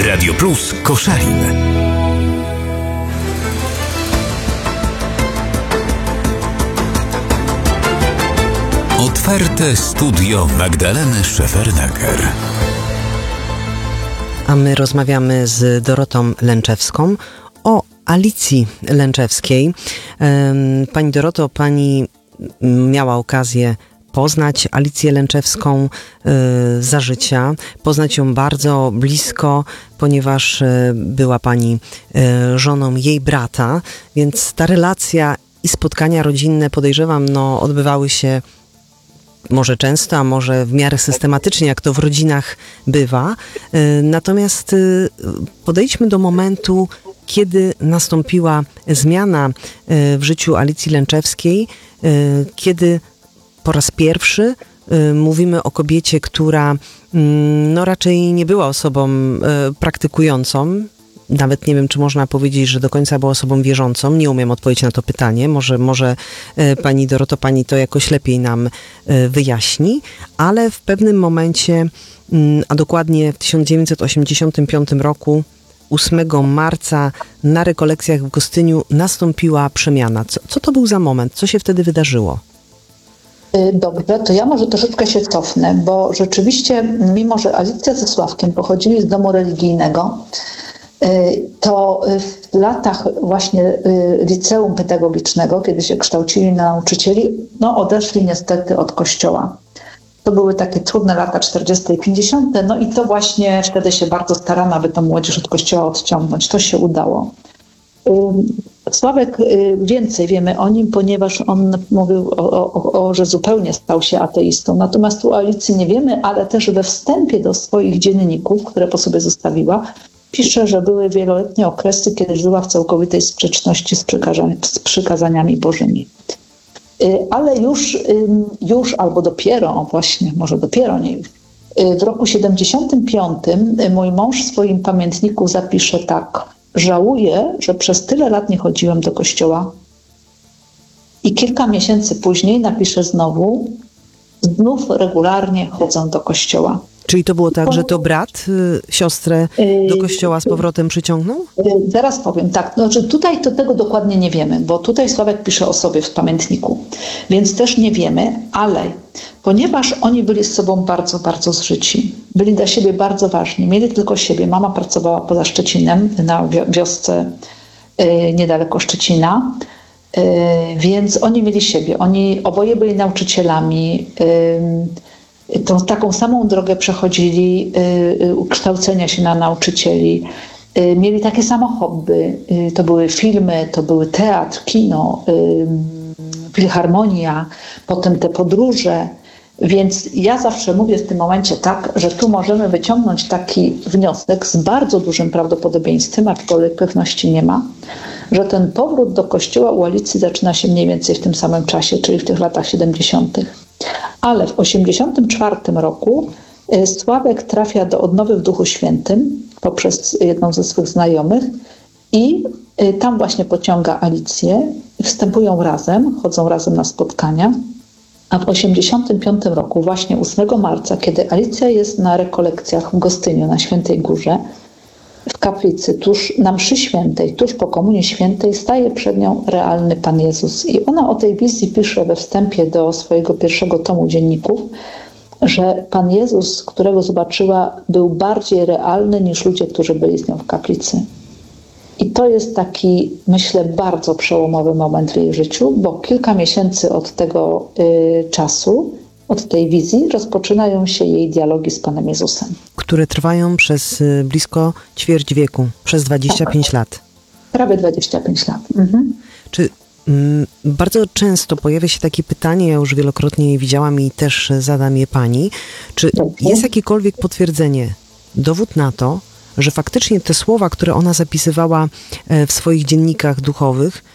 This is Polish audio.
Radio Plus Koszalin. Otwarte studio Magdaleny Szefernaker. A my rozmawiamy z Dorotą Lęczewską o Alicji Lęczewskiej. Pani Doroto, pani miała okazję poznać Alicję Lęczewską za życia, poznać ją bardzo blisko, ponieważ była pani żoną jej brata, więc ta relacja i spotkania rodzinne, podejrzewam, odbywały się może często, a może w miarę systematycznie, jak to w rodzinach bywa. Natomiast podejdźmy do momentu, kiedy nastąpiła zmiana w życiu Alicji Lęczewskiej, kiedy po raz pierwszy mówimy o kobiecie, która raczej nie była osobą praktykującą. Nawet nie wiem, czy można powiedzieć, że do końca była osobą wierzącą. Nie umiem odpowiedzieć na to pytanie. Może pani Doroto, pani to jakoś lepiej nam wyjaśni. Ale w pewnym momencie, a dokładnie w 1985 roku, 8 marca na rekolekcjach w Gostyniu nastąpiła przemiana. Co to był za moment? Co się wtedy wydarzyło? Dobrze, to ja może troszeczkę się cofnę, bo rzeczywiście, mimo że Alicja ze Sławkiem pochodzili z domu religijnego, to w latach właśnie liceum pedagogicznego, kiedy się kształcili na nauczycieli, odeszli niestety od kościoła. To były takie trudne lata 40. i 50. I to właśnie wtedy się bardzo starano, aby tą młodzież od kościoła odciągnąć. To się udało. Sławek, więcej wiemy o nim, ponieważ on mówił, że zupełnie stał się ateistą. Natomiast u Alicji nie wiemy, ale też we wstępie do swoich dzienników, które po sobie zostawiła, pisze, że były wieloletnie okresy, kiedy żyła w całkowitej sprzeczności z przykazaniami bożymi. Ale już albo dopiero, właśnie, może dopiero nie już, w roku 75 mój mąż w swoim pamiętniku zapisze tak: żałuję, że przez tyle lat nie chodziłem do kościoła. I kilka miesięcy później napisze znów regularnie chodzę do kościoła. Czyli to było tak, że to brat siostrę do kościoła z powrotem przyciągnął? Zaraz powiem, tak. Tutaj to tego dokładnie nie wiemy, bo tutaj Sławek pisze o sobie w pamiętniku, więc też nie wiemy, ale ponieważ oni byli z sobą bardzo, bardzo zżyci, byli dla siebie bardzo ważni, mieli tylko siebie. Mama pracowała poza Szczecinem, na wiosce niedaleko Szczecina, więc oni mieli siebie. Oni oboje byli nauczycielami, tą taką samą drogę przechodzili kształcenia się na nauczycieli. Mieli takie samo hobby. To były filmy, to były teatr, kino, filharmonia, potem te podróże. Więc ja zawsze mówię w tym momencie tak, że tu możemy wyciągnąć taki wniosek z bardzo dużym prawdopodobieństwem, aczkolwiek pewności nie ma, że ten powrót do kościoła u Alicji zaczyna się mniej więcej w tym samym czasie, czyli w tych latach 70. Ale w 1984 roku Sławek trafia do odnowy w Duchu Świętym poprzez jedną ze swych znajomych i tam właśnie pociąga Alicję, wstępują razem, chodzą razem na spotkania. A w 1985 roku, właśnie 8 marca, kiedy Alicja jest na rekolekcjach w Gostyniu na Świętej Górze, w kaplicy, tuż na mszy świętej, tuż po Komunii Świętej, staje przed nią realny Pan Jezus. I ona o tej wizji pisze we wstępie do swojego pierwszego tomu dzienników, że Pan Jezus, którego zobaczyła, był bardziej realny niż ludzie, którzy byli z nią w kaplicy. I to jest taki, myślę, bardzo przełomowy moment w jej życiu, bo kilka miesięcy od tego czasu, od tej wizji, rozpoczynają się jej dialogi z Panem Jezusem. Które trwają przez blisko ćwierć wieku, przez 25 lat. Prawie 25 lat. Mhm. Czy bardzo często pojawia się takie pytanie, ja już wielokrotnie je widziałam i też zadam je pani, czy jest jakiekolwiek potwierdzenie, dowód na to, że faktycznie te słowa, które ona zapisywała w swoich dziennikach duchowych,